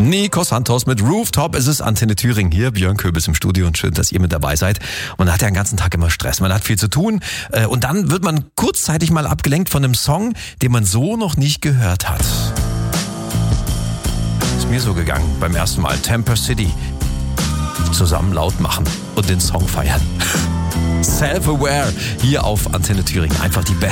Nico Santos mit Rooftop. Es ist Antenne Thüringen hier. Björn Köbis im Studio und schön, dass ihr mit dabei seid. Man hat ja den ganzen Tag immer Stress. Man hat viel zu tun. Und dann wird man kurzzeitig mal abgelenkt von einem Song, den man so noch nicht gehört hat. Ist mir so gegangen beim ersten Mal. Temper City. Zusammen laut machen und den Song feiern. Self-Aware hier auf Antenne Thüringen. Einfach die beste